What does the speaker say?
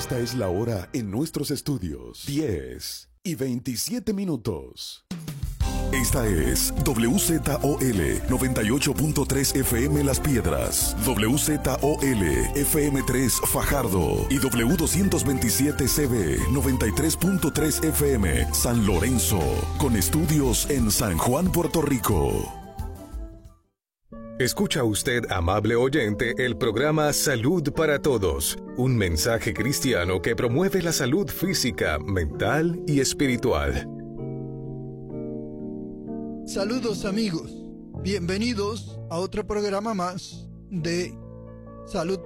Esta es la hora en nuestros estudios. 10:27. Esta es WZOL 98.3 FM Las Piedras, WZOL FM3 Fajardo y W227CB 93.3 FM San Lorenzo, con estudios en San Juan, Puerto Rico. Escucha usted, amable oyente, el programa Salud para Todos, un mensaje cristiano que promueve la salud física, mental y espiritual. Saludos amigos, bienvenidos a otro programa más de Salud